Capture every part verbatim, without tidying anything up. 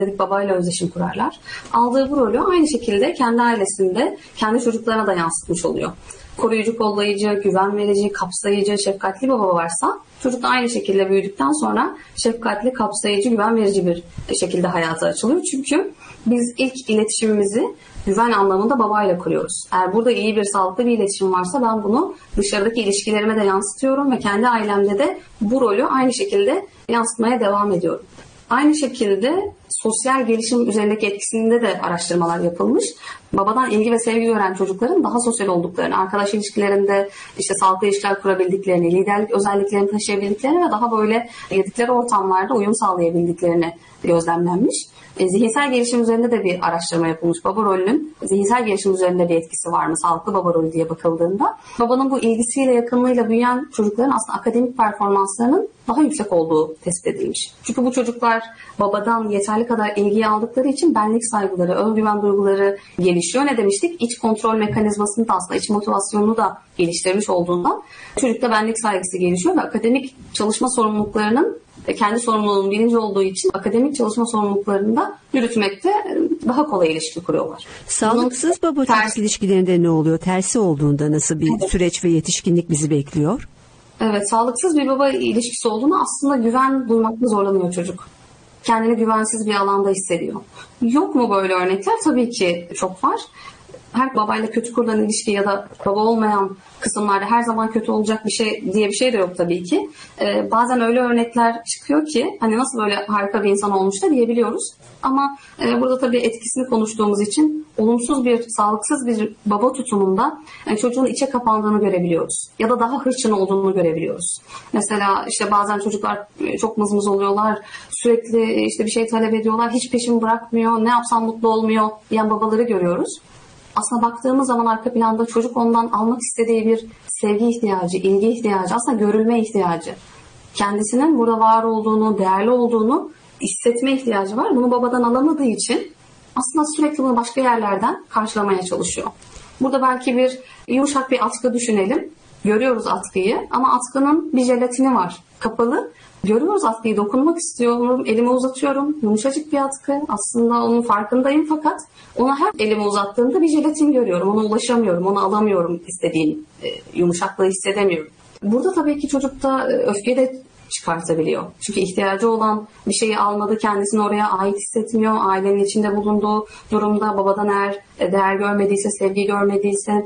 dedik babayla özdeşim kurarlar. Aldığı bu rolü aynı şekilde kendi ailesinde, kendi çocuklarına da yansıtmış oluyor. Koruyucu, kollayıcı, güven verici, kapsayıcı, şefkatli bir baba varsa çocuk da aynı şekilde büyüdükten sonra şefkatli, kapsayıcı, güven verici bir şekilde hayata açılıyor. Çünkü biz ilk iletişimimizi güven anlamında babayla kuruyoruz. Eğer burada iyi bir, sağlıklı bir iletişim varsa ben bunu dışarıdaki ilişkilerime de yansıtıyorum ve kendi ailemde de bu rolü aynı şekilde yansıtmaya devam ediyorum. Aynı şekilde sosyal gelişim üzerindeki etkisinde de araştırmalar yapılmış. Babadan ilgi ve sevgi gören çocukların daha sosyal olduklarını, arkadaş ilişkilerinde işte sağlıklı ilişkiler kurabildiklerini, liderlik özelliklerini taşıyabildiklerini ve daha böyle girdikleri ortamlarda uyum sağlayabildiklerini gözlemlenmiş. E, zihinsel gelişim üzerinde de bir araştırma yapılmış. Baba rolünün zihinsel gelişim üzerinde bir etkisi var mı? Sağlıklı baba rolü diye bakıldığında. Babanın bu ilgisiyle, yakınlığıyla büyüyen çocukların aslında akademik performanslarının daha yüksek olduğu tespit edilmiş. Çünkü bu çocuklar babadan yeterli kadar ilgiyi aldıkları için benlik saygıları, özgüven duyguları gelişiyor. Ne demiştik? İç kontrol mekanizmasını da aslında iç motivasyonunu da geliştirmiş olduğundan çocukta benlik saygısı gelişiyor ve akademik çalışma sorumluluklarının kendi sorumluluğunun bilinci olduğu için akademik çalışma sorumluluklarını da yürütmekte daha kolay ilişki kuruyorlar. Sağlıksız baba çocuk ilişkilerinde ne oluyor? Tersi olduğunda nasıl bir evet. süreç ve yetişkinlik bizi bekliyor? Evet, sağlıksız bir baba ilişkisi olduğunda aslında güven duymakta zorlanıyor çocuk. Kendini güvensiz bir alanda hissediyor. Yok mu böyle örnekler? Tabii ki çok var. Her babayla kötü kurulan ilişki ya da baba olmayan kısımlarda her zaman kötü olacak bir şey diye bir şey de yok tabii ki. Ee, bazen öyle örnekler çıkıyor ki hani nasıl böyle harika bir insan olmuş da diyebiliyoruz. Ama e, burada tabii etkisini konuştuğumuz için olumsuz bir, sağlıksız bir baba tutumunda yani çocuğun içe kapandığını görebiliyoruz. Ya da daha hırçın olduğunu görebiliyoruz. Mesela işte bazen çocuklar çok mızmız oluyorlar. Sürekli işte bir şey talep ediyorlar. Hiç peşimi bırakmıyor. Ne yapsam mutlu olmuyor diyen babaları görüyoruz. Aslında baktığımız zaman arka planda çocuk ondan almak istediği bir sevgi ihtiyacı, ilgi ihtiyacı, aslında görülme ihtiyacı. Kendisinin burada var olduğunu, değerli olduğunu hissetme ihtiyacı var. Bunu babadan alamadığı için aslında sürekli bunu başka yerlerden karşılamaya çalışıyor. Burada belki bir yumuşak bir atkı düşünelim. Görüyoruz atkıyı ama atkının bir jelatini var, kapalı. Görüyoruz atkıyı, dokunmak istiyorum, elimi uzatıyorum. Yumuşacık bir atkı. Aslında onun farkındayım fakat ona her elimi uzattığımda bir jelatin görüyorum. Ona ulaşamıyorum, onu alamıyorum, istediğim e, yumuşaklığı hissedemiyorum. Burada tabii ki çocukta e, öfke de çıkartabiliyor. Çünkü ihtiyacı olan bir şeyi almadı, kendisini oraya ait hissetmiyor. Ailenin içinde bulunduğu durumda babadan eğer e, değer görmediyse, sevgi görmediyse,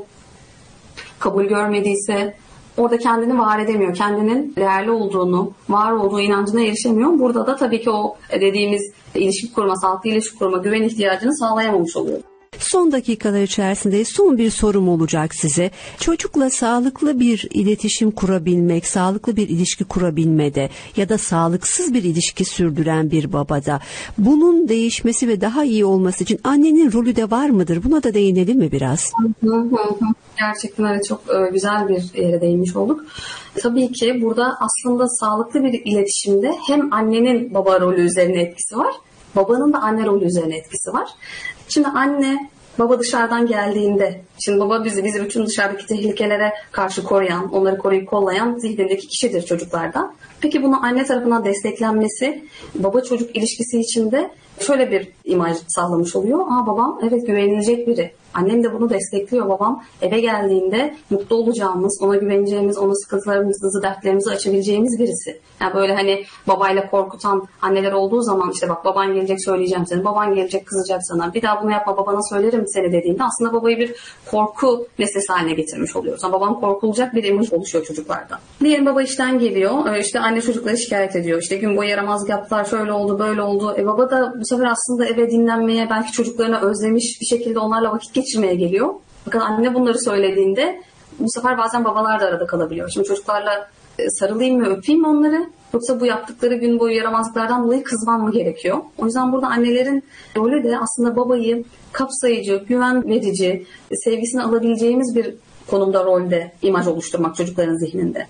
kabul görmediyse orada kendini var edemiyor. Kendinin değerli olduğunu, var olduğu inancına erişemiyor. Burada da tabii ki o dediğimiz ilişki kurma, sağlıklı ilişki kurma, güven ihtiyacını sağlayamamış oluyor. Son dakikalar içerisinde son bir sorum olacak size. Çocukla sağlıklı bir iletişim kurabilmek, sağlıklı bir ilişki kurabilmede ya da sağlıksız bir ilişki sürdüren bir babada bunun değişmesi ve daha iyi olması için annenin rolü de var mıdır? Buna da değinelim mi biraz? Hı hı hı. Gerçekten öyle çok güzel bir yere değinmiş olduk. Tabii ki burada aslında sağlıklı bir iletişimde hem annenin baba rolü üzerine etkisi var, babanın da anne rolü üzerine etkisi var. Şimdi anne, baba dışarıdan geldiğinde, şimdi baba bizi, bizi bütün dışarıdaki tehlikelere karşı koruyan, onları koruyup kollayan zihnindeki kişidir çocuklardan. Peki bunu anne tarafından desteklenmesi, baba çocuk ilişkisi içinde şöyle bir imaj sağlamış oluyor. Aa babam evet güvenilecek biri. Annem de bunu destekliyor. Babam eve geldiğinde mutlu olacağımız, ona güveneceğimiz, ona sıkıntılarımızı, dertlerimizi açabileceğimiz birisi. Yani böyle hani babayla korkutan anneler olduğu zaman işte bak baban gelecek söyleyeceğim seni, baban gelecek kızacak sana, bir daha bunu yapma babana söylerim seni dediğinde aslında babayı bir korku nesnesi haline getirmiş oluyoruz. Yani babam korkulacak bir imaj oluşuyor çocuklarda. Diyelim baba işten geliyor, işte anne çocukları şikayet ediyor. İşte gün boyu yaramazlık yaptılar, şöyle oldu, böyle oldu. E baba da bu sefer aslında eve dinlenmeye, belki çocuklarına özlemiş bir şekilde onlarla vakit geçirmeye geliyor. Fakat anne bunları söylediğinde bu sefer bazen babalar da arada kalabiliyor. Şimdi çocuklarla sarılayım mı, öpeyim mi onları? Yoksa bu yaptıkları gün boyu yaramazlıklardan dolayı kızmam mı gerekiyor? O yüzden burada annelerin rolü de aslında babayı kapsayıcı, güven verici, sevgisini alabileceğimiz bir konumda, rolde imaj oluşturmak çocukların zihninde.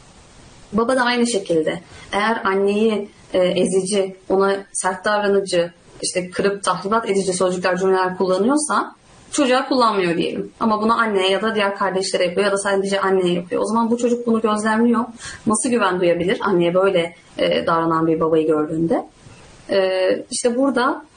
Baba da aynı şekilde. Eğer anneyi e, ezici, ona sert davranıcı, işte kırıp tahribat edici sözcükler, cümleler kullanıyorsa çocuğa kullanmıyor diyelim. Ama bunu anneye ya da diğer kardeşlere yapıyor ya da sadece anneye yapıyor. O zaman bu çocuk bunu gözlemliyor. Nasıl güven duyabilir anneye böyle e, davranan bir babayı gördüğünde? Ee, işte burada